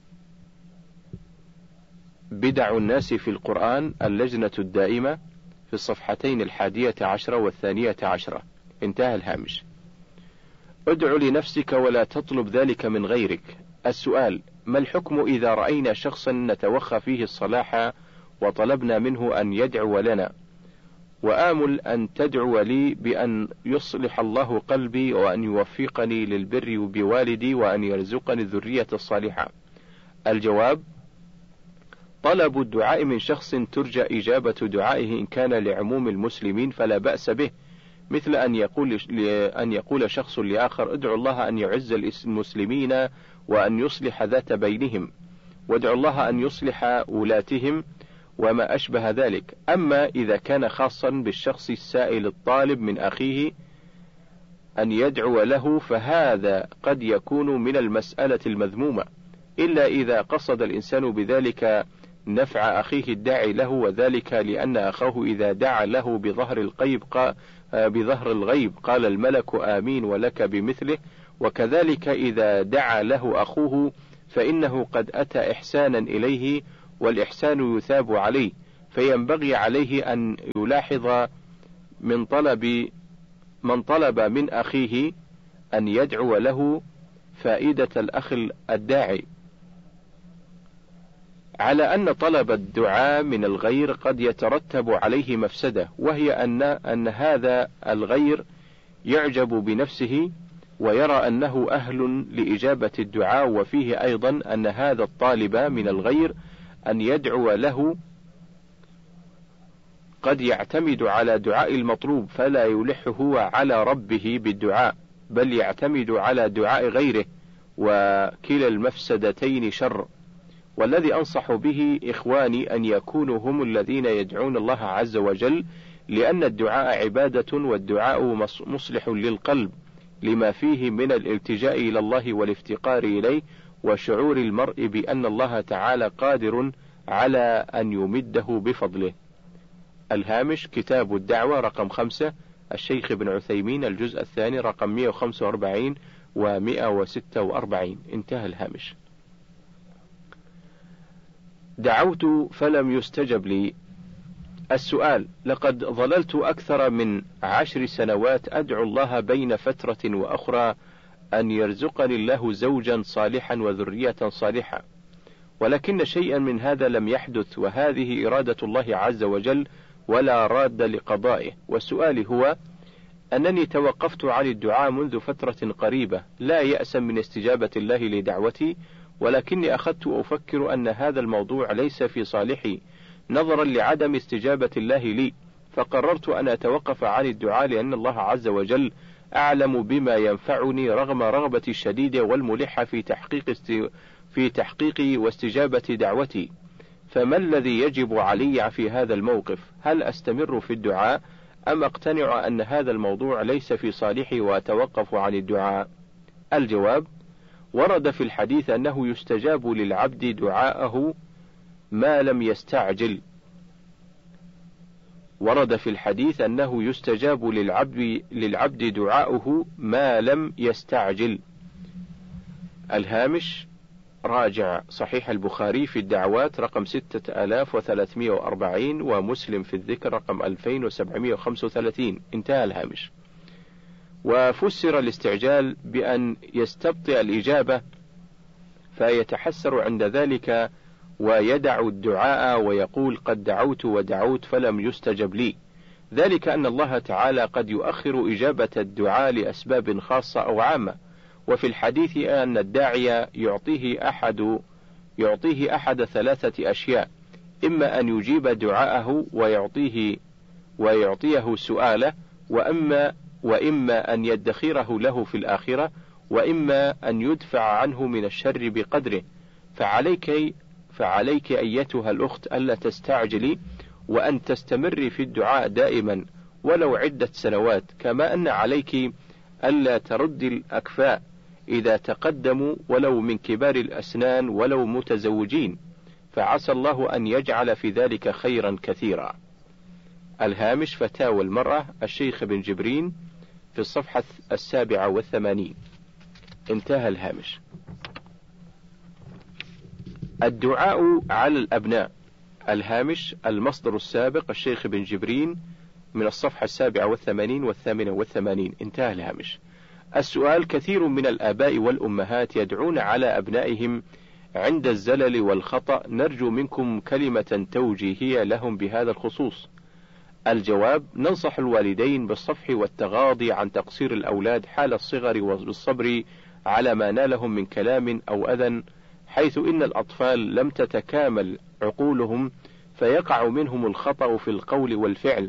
بدع الناس في القرآن، اللجنة الدائمة في الصفحتين الحادية عشرة والثانية عشرة. انتهى الهامش. ادع لنفسك ولا تطلب ذلك من غيرك. السؤال: ما الحكم إذا رأينا شخصا نتوخى فيه الصلاح وطلبنا منه أن يدعو لنا، وآمل أن تدعو لي بأن يصلح الله قلبي وأن يوفقني للبر بوالدي وأن يرزقني الذرية الصالحة؟ الجواب: طلب الدعاء من شخص ترجى إجابة دعائه إن كان لعموم المسلمين فلا بأس به، مثل أن يقول أن يقول شخص لآخر: ادعو الله أن يعز المسلمين وأن يصلح ذات بينهم، وادعو الله أن يصلح ولاتهم، وما أشبه ذلك. أما إذا كان خاصا بالشخص السائل الطالب من أخيه أن يدعو له فهذا قد يكون من المسألة المذمومة، إلا إذا قصد الإنسان بذلك نفع أخيه الداعي له، وذلك لأن أخاه إذا دعا له بظهر الغيب بظهر الغيب قال الملك آمين ولك بمثله، وكذلك إذا دعا له أخوه فإنه قد أتى إحسانا إليه، والإحسان يثاب عليه، فينبغي عليه أن يلاحظ من طلب من طلب من أخيه أن يدعو له فائدة الأخ الداعي، على أن طلب الدعاء من الغير قد يترتب عليه مفسدة، وهي أن أن هذا الغير يعجب بنفسه ويرى أنه أهل لإجابة الدعاء، وفيه أيضا أن هذا الطالب من الغير أن يدعو له قد يعتمد على دعاء المطلوب فلا يلح هو على ربه بالدعاء، بل يعتمد على دعاء غيره، وكلا المفسدتين شر. والذي أنصح به إخواني أن يكونوا هم الذين يدعون الله عز وجل، لأن الدعاء عبادة، والدعاء مصلح للقلب لما فيه من الالتجاء إلى الله والافتقار إليه، وشعور المرء بأن الله تعالى قادر على أن يمده بفضله. الهامش: كتاب الدعوة رقم خمسة، الشيخ ابن عثيمين، الجزء الثاني، رقم مئة وخمسة وأربعين ومئة وستة وأربعين. انتهى الهامش. دعوت فلم يستجب لي. السؤال: لقد ظللت أكثر من عشر سنوات أدعو الله بين فترة وأخرى أن يرزقني الله زوجا صالحا وذرية صالحة، ولكن شيئا من هذا لم يحدث، وهذه إرادة الله عز وجل ولا راد لقضائه. والسؤال هو أنني توقفت عن الدعاء منذ فترة قريبة، لا يأسا من استجابة الله لدعوتي، ولكني أخذت أفكر أن هذا الموضوع ليس في صالحي نظرا لعدم استجابة الله لي، فقررت أن أتوقف عن الدعاء، لأن الله عز وجل أعلم بما ينفعني رغم رغبتي الشديدة والملحة في تحقيق است... في تحقيق واستجابة دعوتي. فما الذي يجب علي في هذا الموقف؟ هل أستمر في الدعاء أم أقتنع أن هذا الموضوع ليس في صالحي وأتوقف عن الدعاء؟ الجواب: ورد في الحديث أنه يستجاب للعبد دعاءه ما لم يستعجل. ورد في الحديث أنه يستجاب للعبد للعبد دعاؤه ما لم يستعجل. الهامش: راجع صحيح البخاري في الدعوات رقم ستة آلاف وثلاثمئة وأربعين، ومسلم في الذكر رقم ألفين وسبعمئة وخمسة وثلاثين. انتهى الهامش. وفسر الاستعجال بأن يستبطئ الإجابة فيتحسر عند ذلك ويدع الدعاء ويقول قد دعوت ودعوت فلم يستجب لي، ذلك أن الله تعالى قد يؤخر إجابة الدعاء لأسباب خاصة أو عامة. وفي الحديث أن الداعي يعطيه أحد يعطيه أحد ثلاثة أشياء: إما أن يجيب دعاءه ويعطيه ويعطيه سؤاله، وأما وإما أن يدخره له في الآخرة، وإما أن يدفع عنه من الشر بقدره. فعليك فعليك أيتها الأخت ألا تستعجلي، وأن تستمري في الدعاء دائما ولو عدة سنوات، كما أن عليك ألا ترد الأكفاء إذا تقدموا ولو من كبار الأسنان ولو متزوجين، فعسى الله أن يجعل في ذلك خيرا كثيرا. الهامش: فتاوى المرأة، الشيخ بن جبرين، في الصفحة السابعة والثمانين. انتهى الهامش. الدعاء على الأبناء. الهامش: المصدر السابق، الشيخ بن جبرين، من الصفحة السابعة والثمانين والثامنة والثمانين. انتهى الهامش. السؤال: كثير من الآباء والأمهات يدعون على أبنائهم عند الزلل والخطأ، نرجو منكم كلمة توجيهية لهم بهذا الخصوص. الجواب: ننصح الوالدين بالصفح والتغاضي عن تقصير الأولاد حال الصغر، وبالصبر على ما نالهم من كلام أو أذى، حيث إن الأطفال لم تتكامل عقولهم فيقع منهم الخطأ في القول والفعل،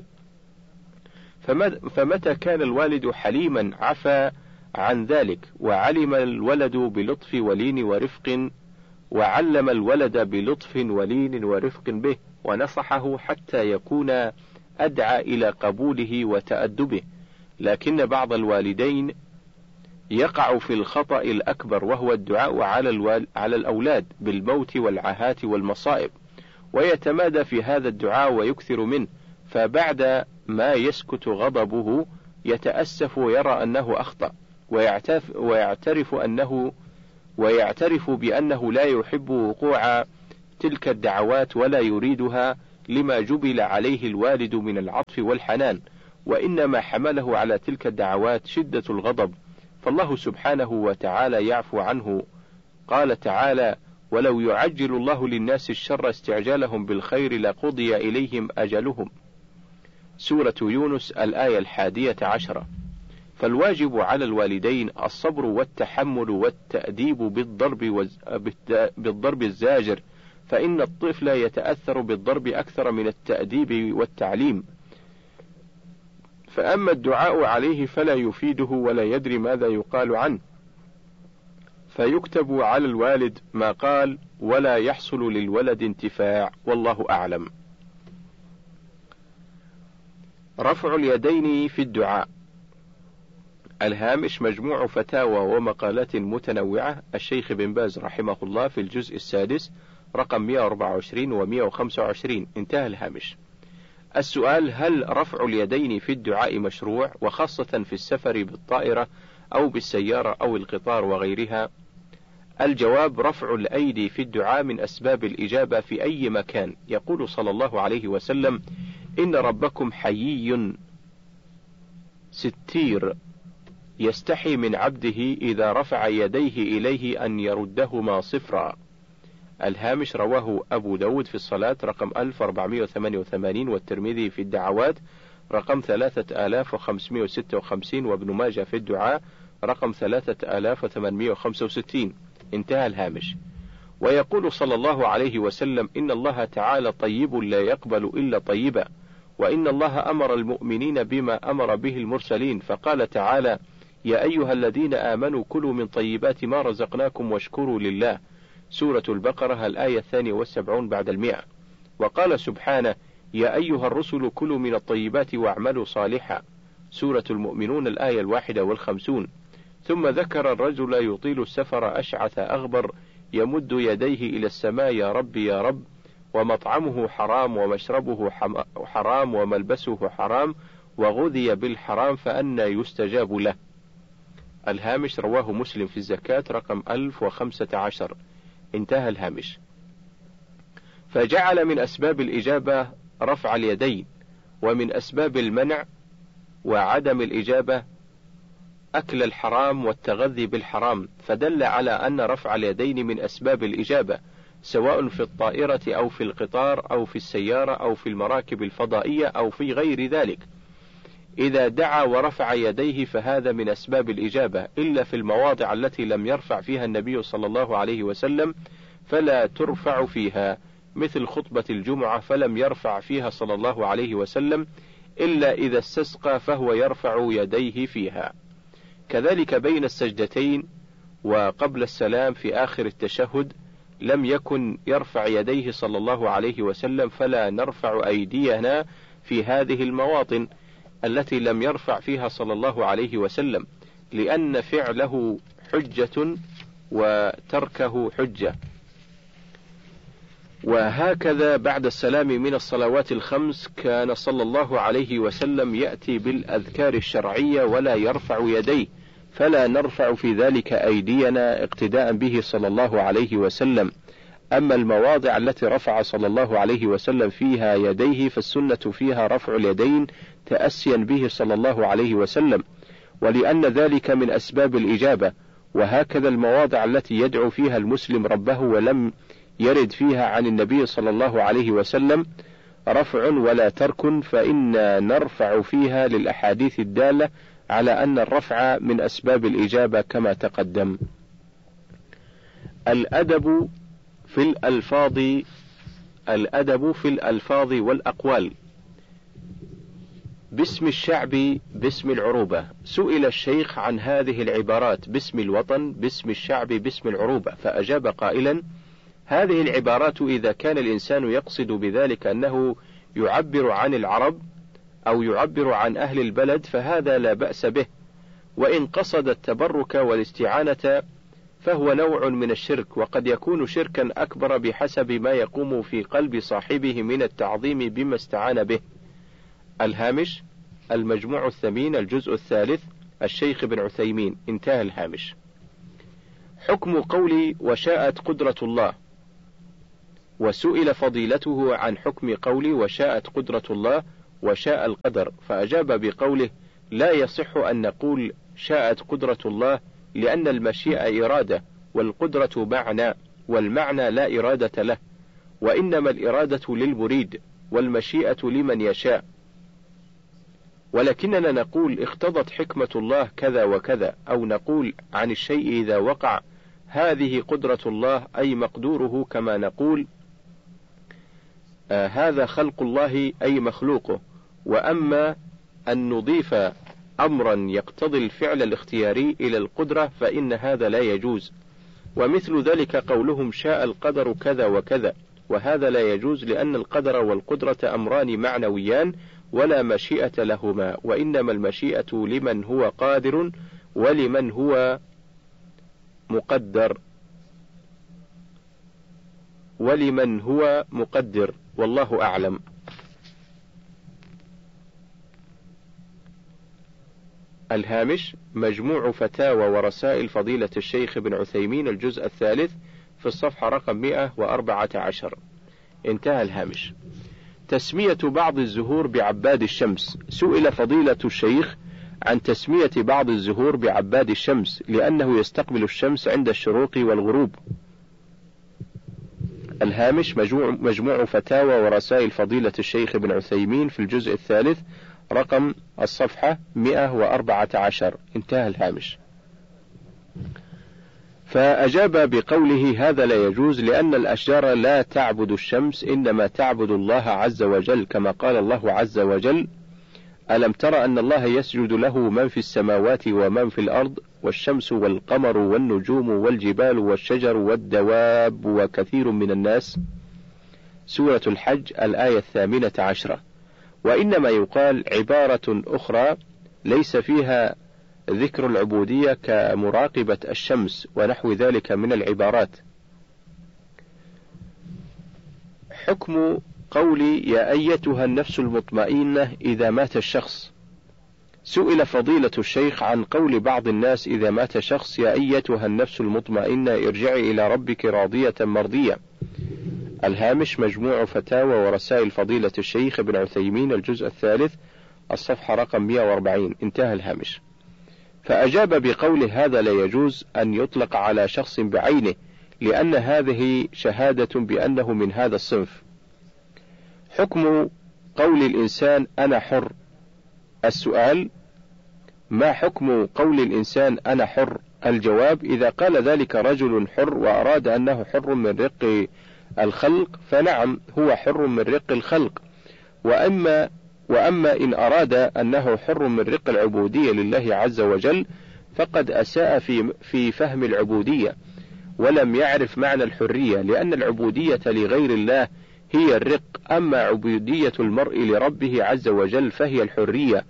فمتى كان الوالد حليما عفى عن ذلك، وعلم الولد بلطف ولين ورفق وعلم الولد بلطف ولين ورفق به، ونصحه حتى يكون أدعى إلى قبوله وتأدبه. لكن بعض الوالدين يقع في الخطأ الأكبر، وهو الدعاء على, الوال... على الأولاد بالموت والعاهات والمصائب، ويتمادى في هذا الدعاء ويكثر منه، فبعد ما يسكت غضبه يتأسف ويرى أنه أخطأ، ويعترف, ويعترف أنه ويعترف بأنه لا يحب وقوع تلك الدعوات ولا يريدها لما جبل عليه الوالد من العطف والحنان، وإنما حمله على تلك الدعوات شدة الغضب، فالله سبحانه وتعالى يعفو عنه. قال تعالى: ولو يعجل الله للناس الشر استعجالهم بالخير لقضي إليهم أجلهم. سورة يونس الآية الحادية عشرة. فالواجب على الوالدين الصبر والتحمل والتأديب بالضرب, بالضرب الزاجر، فإن الطفل يتأثر بالضرب أكثر من التأديب والتعليم. فأما الدعاء عليه فلا يفيده ولا يدري ماذا يقال عنه، فيكتب على الوالد ما قال ولا يحصل للولد انتفاع، والله أعلم. رفع اليدين في الدعاء. الهامش مجموع فتاوى ومقالات متنوعة الشيخ بن باز رحمه الله في الجزء السادس رقم مئة وأربعة وعشرين و مئة وخمسة وعشرين. انتهى الهامش. السؤال: هل رفع اليدين في الدعاء مشروع، وخاصة في السفر بالطائرة أو بالسيارة أو القطار وغيرها؟ الجواب: رفع الأيدي في الدعاء من أسباب الإجابة في أي مكان. يقول صلى الله عليه وسلم: إن ربكم حيي ستير يستحي من عبده إذا رفع يديه إليه أن يردهما صفرا. الهامش رواه أبو داود في الصلاة رقم ألف وأربعمئة وثمانية وثمانين، والترمذي في الدعوات رقم ثلاثة آلاف وخمسمئة وستة وخمسين، وابن ماجه في الدعاء رقم ثلاثة آلاف وثمانمئة وخمسة وستين. انتهى الهامش. ويقول صلى الله عليه وسلم: إن الله تعالى طيب لا يقبل إلا طيبا، وإن الله أمر المؤمنين بما أمر به المرسلين، فقال تعالى: يا أيها الذين آمنوا كلوا من طيبات ما رزقناكم واشكروا لله. سورة البقرة الآية الثانية والسبعون بعد المئة. وقال سبحانه: يا أيها الرسل كلوا من الطيبات واعملوا صالحا. سورة المؤمنون الآية الواحدة والخمسون. ثم ذكر الرجل يطيل السفر أشعث أغبر يمد يديه إلى السماء: يا رب يا رب، ومطعمه حرام ومشربه حرام وملبسه حرام وغذي بالحرام فأنى يستجاب له. الهامش رواه مسلم في الزكاة رقم ألف وخمسة عشر. انتهى الهامش. فجعل من أسباب الإجابة رفع اليدين، ومن أسباب المنع وعدم الإجابة أكل الحرام والتغذي بالحرام، فدل على أن رفع اليدين من أسباب الإجابة، سواء في الطائرة أو في القطار أو في السيارة أو في المراكب الفضائية أو في غير ذلك. إذا دعا ورفع يديه فهذا من أسباب الإجابة، إلا في المواضع التي لم يرفع فيها النبي صلى الله عليه وسلم فلا ترفع فيها، مثل خطبة الجمعة فلم يرفع فيها صلى الله عليه وسلم إلا إذا استسقى فهو يرفع يديه فيها. كذلك بين السجدتين وقبل السلام في آخر التشهد لم يكن يرفع يديه صلى الله عليه وسلم، فلا نرفع أيدينا في هذه المواطن التي لم يرفع فيها صلى الله عليه وسلم، لأن فعله حجة وتركه حجة. وهكذا بعد السلام من الصلوات الخمس كان صلى الله عليه وسلم يأتي بالأذكار الشرعية ولا يرفع يديه، فلا نرفع في ذلك أيدينا اقتداء به صلى الله عليه وسلم. أما المواضع التي رفع صلى الله عليه وسلم فيها يديه فالسنة فيها رفع اليدين تأسيا به صلى الله عليه وسلم، ولأن ذلك من أسباب الإجابة. وهكذا المواضع التي يدعو فيها المسلم ربه ولم يرد فيها عن النبي صلى الله عليه وسلم رفع ولا ترك، فإن نرفع فيها للأحاديث الدالة على أن الرفع من أسباب الإجابة كما تقدم. الأدب في الألفاظ الأدب في الألفاظ والأقوال. باسم الشعب باسم العروبة. سئل الشيخ عن هذه العبارات: باسم الوطن، باسم الشعب، باسم العروبة، فأجاب قائلا: هذه العبارات إذا كان الإنسان يقصد بذلك أنه يعبر عن العرب أو يعبر عن أهل البلد فهذا لا بأس به، وإن قصد التبرك والاستعانة فهو نوع من الشرك، وقد يكون شركا أكبر بحسب ما يقوم في قلب صاحبه من التعظيم بما استعان به. الهامش المجموع الثمين الجزء الثالث الشيخ بن عثيمين. انتهى الهامش. حكم قولي وشاءت قدرة الله. وسئل فضيلته عن حكم قولي وشاءت قدرة الله وشاء القدر، فأجاب بقوله لا يصح أن نقول شاءت قدرة الله، لأن المشيئة إرادة والقدرة معنى، والمعنى لا إرادة له، وإنما الإرادة للمريد والمشيئة لمن يشاء. ولكننا نقول اقتضت حكمة الله كذا وكذا، أو نقول عن الشيء إذا وقع هذه قدرة الله أي مقدوره، كما نقول آه هذا خلق الله أي مخلوقه. وأما أن نضيف أمرا يقتضي الفعل الاختياري إلى القدرة فإن هذا لا يجوز. ومثل ذلك قولهم شاء القدر كذا وكذا، وهذا لا يجوز، لأن القدر والقدرة أمران معنويان ولا مشيئة لهما، وإنما المشيئة لمن هو قادر ولمن هو مقدر ولمن هو مقدر والله أعلم. الهامش مجموع فتاوى ورسائل فضيلة الشيخ بن عثيمين الجزء الثالث في الصفحة رقم مئة وأربعة عشر. انتهى الهامش. تسمية بعض الزهور بعباد الشمس. سئل فضيلة الشيخ عن تسمية بعض الزهور بعباد الشمس، لأنه يستقبل الشمس عند الشروق والغروب. الهامش مجموع, مجموع فتاوى ورسائل فضيلة الشيخ بن عثيمين في الجزء الثالث رقم الصفحة مئة وأربعة عشر. انتهى الهامش. فأجاب بقوله هذا لا يجوز، لأن الأشجار لا تعبد الشمس، إنما تعبد الله عز وجل، كما قال الله عز وجل ألم تر أن الله يسجد له من في السماوات ومن في الأرض والشمس والقمر والنجوم والجبال والشجر والدواب وكثير من الناس. سورة الحج الآية الثامنة عشرة. وإنما يقال عبارة أخرى ليس فيها ذكر العبودية كمراقبة الشمس ونحو ذلك من العبارات. حكم قولي يا أيتها النفس المطمئنة إذا مات الشخص. سئل فضيلة الشيخ عن قول بعض الناس إذا مات شخص يا أيتها النفس المطمئنة ارجعي إلى ربك راضية مرضية. الهامش مجموع فتاوى ورسائل فضيلة الشيخ بن عثيمين الجزء الثالث الصفحة رقم مئة وأربعين. انتهى الهامش. فأجاب بقوله هذا لا يجوز أن يطلق على شخص بعينه، لأن هذه شهادة بأنه من هذا الصنف. حكم قول الإنسان أنا حر. السؤال ما حكم قول الإنسان أنا حر؟ الجواب إذا قال ذلك رجل حر وأراد أنه حر من رق الخلق فنعم هو حر من رق الخلق، وأما وأما إن أراد أنه حر من رق العبودية لله عز وجل فقد أساء في في فهم العبودية ولم يعرف معنى الحرية، لأن العبودية لغير الله هي الرق، أما عبودية المرء لربه عز وجل فهي الحرية.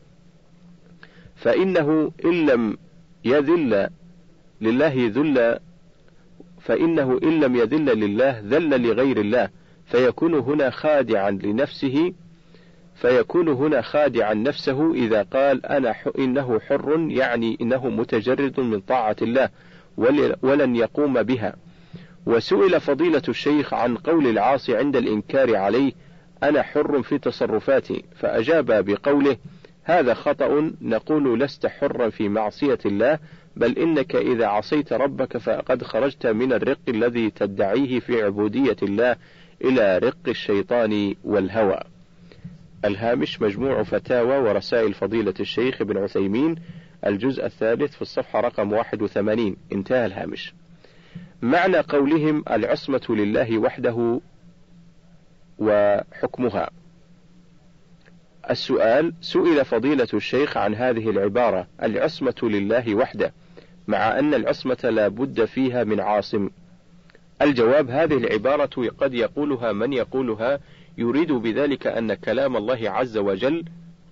فإنه إن لم يذل لله ذل فإنه إن لم يذل لله ذل لغير الله، فيكون هنا خادعا لنفسه فيكون هنا خادعا نفسه إذا قال أنا إنه حر، يعني إنه متجرد من طاعة الله ولن يقوم بها. وسئل فضيلة الشيخ عن قول العاصي عند الإنكار عليه أنا حر في تصرفاتي، فأجاب بقوله هذا خطأ، نقول لست حرا في معصية الله، بل إنك إذا عصيت ربك فقد خرجت من الرق الذي تدعيه في عبودية الله إلى رق الشيطان والهوى. الهامش مجموع فتاوى ورسائل فضيلة الشيخ بن عثيمين الجزء الثالث في الصفحة رقم واحد وثمانين. انتهى الهامش. معنى قولهم العصمة لله وحده وحكمها. السؤال سئل فضيلة الشيخ عن هذه العبارة العصمة لله وحده، مع أن العصمة لا بد فيها من عاصم. الجواب هذه العبارة قد يقولها من يقولها يريد بذلك أن كلام الله عز وجل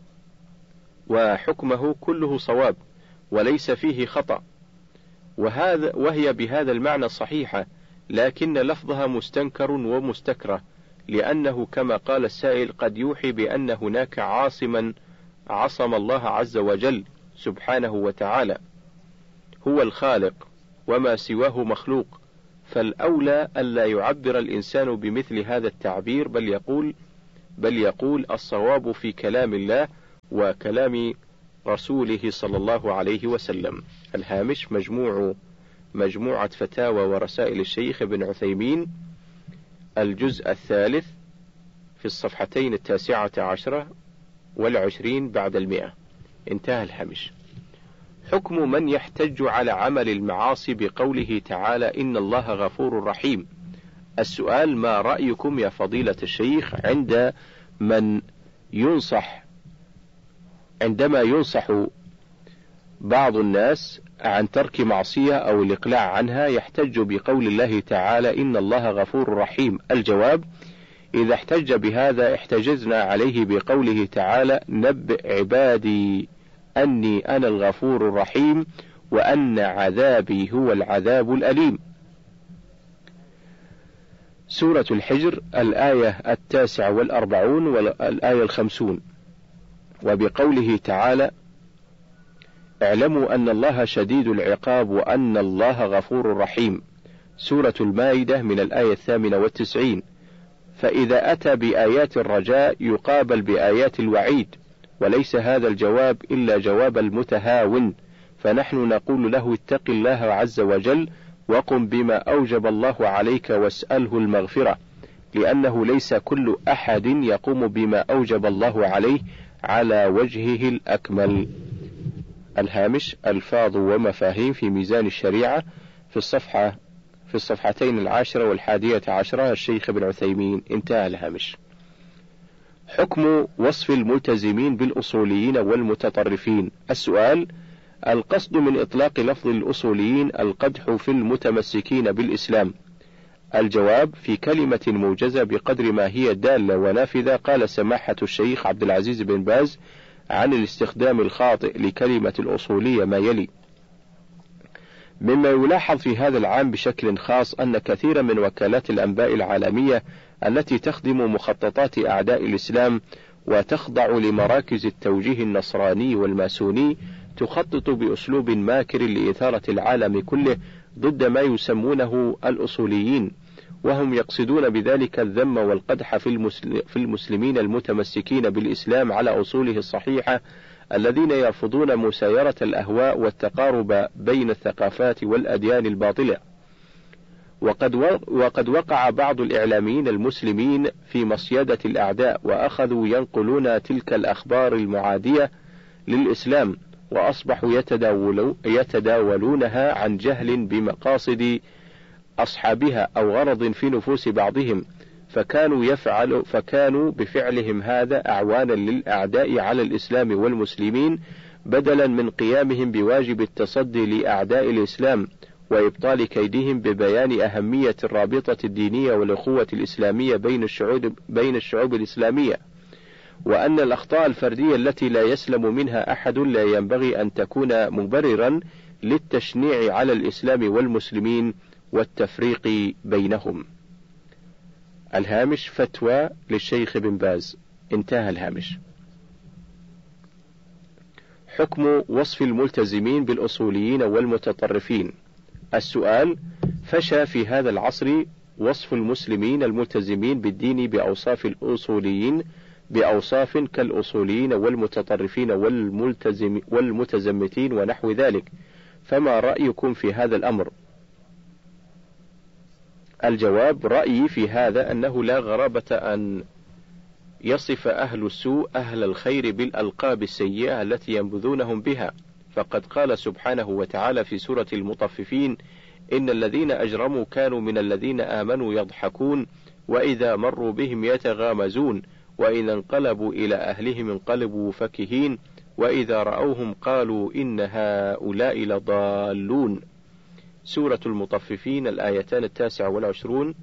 وحكمه كله صواب وليس فيه خطأ، وهذا وهي بهذا المعنى صحيحة، لكن لفظها مستنكر ومستكره، لأنه كما قال السائل قد يوحي بأن هناك عاصما عصم الله عز وجل سبحانه وتعالى هو الخالق وما سواه مخلوق، فالأولى ألا يعبر الإنسان بمثل هذا التعبير، بل يقول بل يقول الصواب في كلام الله وكلام رسوله صلى الله عليه وسلم. الهامش مجموع مجموعة فتاوى ورسائل الشيخ ابن عثيمين، الجزء الثالث، في الصفحتين التاسعة عشرة والعشرين بعد المئة. انتهى الهامش. حكم من يحتج على عمل المعاصي بقوله تعالى إن الله غفور رحيم. السؤال: ما رأيكم يا فضيلة الشيخ عند من ينصح عندما ينصح بعض الناس عن ترك معصية أو الإقلاع عنها يحتج بقول الله تعالى إن الله غفور رحيم؟ الجواب: إذا احتج بهذا احتجزنا عليه بقوله تعالى نبئ عبادي أني أنا الغفور الرحيم وأن عذابي هو العذاب الأليم. سورة الحجر الآية التاسعة والأربعون والآية الخمسون. وبقوله تعالى اعلموا أن الله شديد العقاب وأن الله غفور رحيم. سورة المائدة من الآية الثامنة والتسعين. فإذا أتى بآيات الرجاء يقابل بآيات الوعيد، وليس هذا الجواب إلا جواب المتهاون، فنحن نقول له اتق الله عز وجل وقم بما أوجب الله عليك واسأله المغفرة، لأنه ليس كل أحد يقوم بما أوجب الله عليه على وجهه الأكمل. الهامش ألفاظ ومفاهيم في ميزان الشريعة، في الصفحة في الصفحتين العاشرة والحادية عشرة، الشيخ ابن عثيمين. انتهى الهامش. حكم وصف الملتزمين بالأصوليين والمتطرفين. السؤال: القصد من إطلاق لفظ الأصوليين القدح في المتمسكين بالإسلام. الجواب: في كلمة موجزة بقدر ما هي دالة ونافذة. قال سماحة الشيخ عبد العزيز بن باز عن الاستخدام الخاطئ لكلمة الأصولية ما يلي: مما يلاحظ في هذا العام بشكل خاص أن كثيرا من وكالات الأنباء العالمية التي تخدم مخططات أعداء الإسلام وتخضع لمراكز التوجيه النصراني والماسوني تخطط بأسلوب ماكر لإثارة العالم كله ضد ما يسمونه الأصوليين، وهم يقصدون بذلك الذم والقدح في المسلمين المتمسكين بالإسلام على أصوله الصحيحة الذين يرفضون مسايرة الأهواء والتقارب بين الثقافات والأديان الباطلة. وقد وقد وقع بعض الإعلاميين المسلمين في مصيدة الأعداء وأخذوا ينقلون تلك الأخبار المعادية للإسلام، وأصبحوا يتداولو يتداولونها عن جهل بمقاصد أصحابها أو غرض في نفوس بعضهم، فكانوا يفعل فكانوا بفعلهم هذا أعوانا للأعداء على الإسلام والمسلمين، بدلا من قيامهم بواجب التصدي لأعداء الإسلام وإبطال كيدهم ببيان أهمية الرابطة الدينية والأخوة الإسلامية بين الشعوب بين الشعوب الإسلامية، وأن الأخطاء الفردية التي لا يسلم منها أحد لا ينبغي أن تكون مبررا للتشنيع على الإسلام والمسلمين والتفريق بينهم. الهامش فتوى للشيخ بن باز. انتهى الهامش. حكم وصف الملتزمين بالأصوليين والمتطرفين. السؤال: فشى في هذا العصر وصف المسلمين الملتزمين بالدين بأوصاف الأصوليين بأوصاف كالأصوليين والمتطرفين والملتزم والمتزمتين ونحو ذلك، فما رأيكم في هذا الأمر؟ الجواب: رأيي في هذا أنه لا غرابة أن يصف أهل السوء أهل الخير بالألقاب السيئة التي ينبذونهم بها، فقد قال سبحانه وتعالى في سورة المطففين: إن الذين أجرموا كانوا من الذين آمنوا يضحكون وإذا مروا بهم يتغامزون وإذا انقلبوا إلى أهلهم انقلبوا فكهين وإذا رأوهم قالوا إن هؤلاء لضالون. سورة المطففين الآيتان التاسعة والعشرون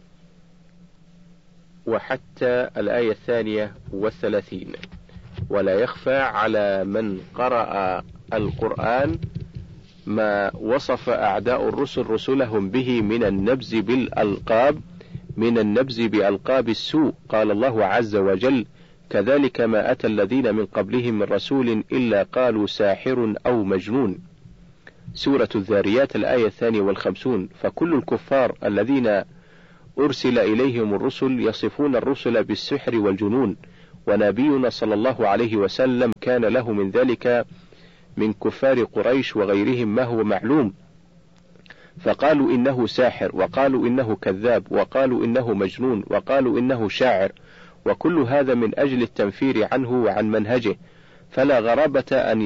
وحتى الآية الثانية والثلاثين. ولا يخفى على من قرأ القرآن ما وصف أعداء الرسل رسلهم به من النبز بالألقاب من النبز بألقاب السوء. قال الله عز وجل: كذلك ما أتى الذين من قبلهم من رسول إلا قالوا ساحر أو مجنون. سورة الذاريات الآية الثانية والخمسون. فكل الكفار الذين أرسل إليهم الرسل يصفون الرسل بالسحر والجنون، ونبينا صلى الله عليه وسلم كان له من ذلك من كفار قريش وغيرهم ما هو معلوم، فقالوا إنه ساحر، وقالوا إنه كذاب، وقالوا إنه مجنون، وقالوا إنه شاعر، وكل هذا من أجل التنفير عنه وعن منهجه، فلا غرابة أن